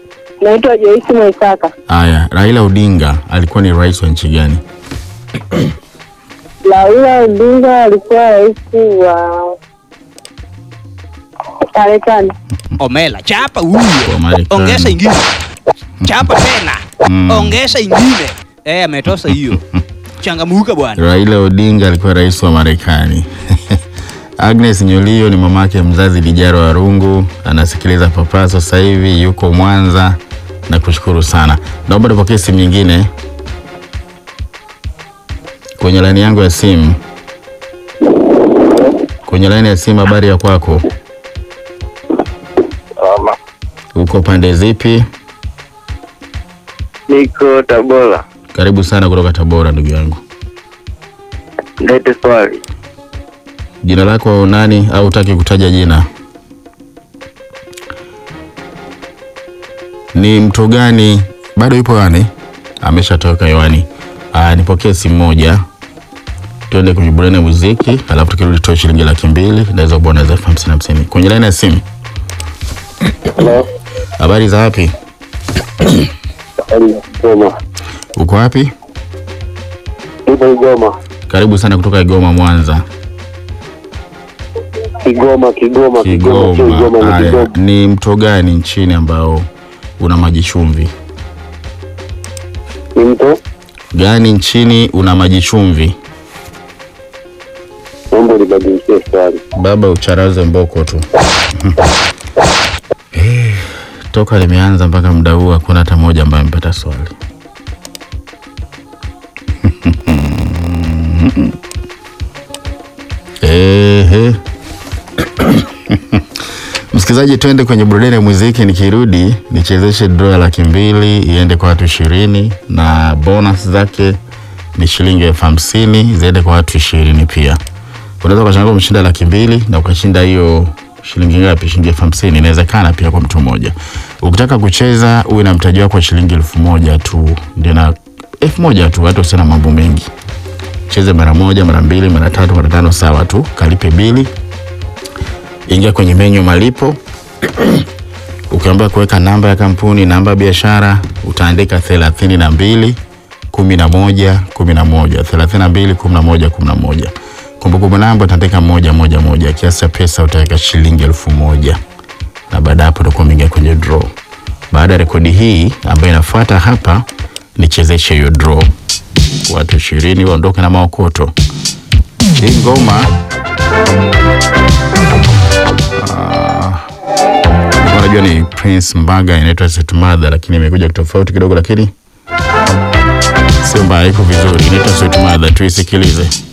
Naitwa Joyce Mwaisaka. Haya, Raila Odinga alikuwa ni rais wa nchi gani? Raila Odinga alikuwa rais wa Marekani. Omela, chapa huyo. Marekani. Ongeza ingine. Chapa tena. Ongeza ingine. Ametosa hiyo. Changamuka bwana. Raila Odinga alikuwa rais wa Marekani. Agnes Nyolio ni mamake mzazi Lijaro Warungu, anasikiliza Papaso sasa hivi, yuko Mwanza, na kushukuru sana. Naomba tupokee simu nyingine kwenye laini yangu ya simu. Kwenye laini ya simu, habari ya kwako? Uko pande zipi? Niko Tabora. Karibu sana kutoka Tabora ndugu yangu. Lete swali. Jina lako nani au hutaki kutaja jina? Ni mtu gani? Bado yupo yani? Ameshatoka hewani. Nipokee simu moja. Tuende kwenye burudani ya muziki, alafu tukirudi toa shilingi 200,000 naweza bwana za 50. Kwenye line ya simu. Hello. Habari za wapi? Goma. Uko wapi? Nipo Goma. Karibu sana kutoka Igoma Mwanza. Kigoma. Aya, ni mto gani nchini ambao una maji chumvi? Ni mto Gani nchini una maji chumvi? Mambo ni badilishe swali. Baba ucharaze mboko tu. Toka limeanza mpaka muda huu hakuna hata mmoja ambaye amepata swali. Msikilizaji, twende kwenye burudani ya muziki, nikirudi nichezeshe draw ya 200,000 iende kwa watu 20 na bonus zake ni shilingi 50,000 ziende kwa watu 20 pia. Unaweza kushangaa mshinda 200,000 na ukashinda hiyo shilingi ngapi? Shilingi 50,000. Inawezekana pia kwa mtu mmoja. Ukitaka kucheza uwe na mtaji wako wa shilingi 1,000 tu. Ndio na 1,000 tu, hata usina mambo mengi. Cheze mara moja, mara mbili, mara tatu, mara tano, sawa tu. Kalipe bili. Ingia kwenye menu malipo. Ukiambiwa kuweka namba ya kampuni, namba ya biashara, utaandika 32 11 11 32 11 11. Kumbukumbu namba utaandika 111. Kiasi cha pesa utaweka shilingi 1,000. Na baada hapo utakuwa umeingia kwenye draw. Baada ya rekodi hii ambayo inafuata hapa, nichezeshe hiyo draw. Watu 20 waondoke na maokoto. Hii ngoma unajua ni Prince Mbaga, inaitwa Sweet Mother, lakini imekuja tofauti kidogo, lakini sio mbaya, iko vizuri. Inaitwa Sweet Mother, tuisikilize.